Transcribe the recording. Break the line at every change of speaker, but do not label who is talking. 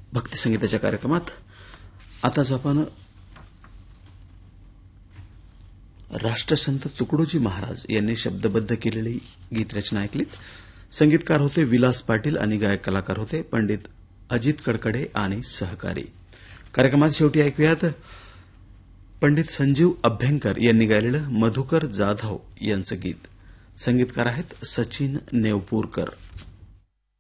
भक्तिसंगीताच्या कार्यक्रमात आताच आपण राष्ट्रसंत तुकडोजी महाराज यांनी शब्दबद्ध केलेली गीतरचना ऐकलीत. संगीतकार होते विलास पाटील आणि गायक कलाकार होते पंडित अजित कडकडे आणि सहकारी. कार्यक्रमात शेवटी ऐकूयात पंडित संजीव अभ्यंकर यांनी गायलेलं मधुकर जाधव यांचं गीत. संगीतकार आहेत सचिन नेवपूरकर.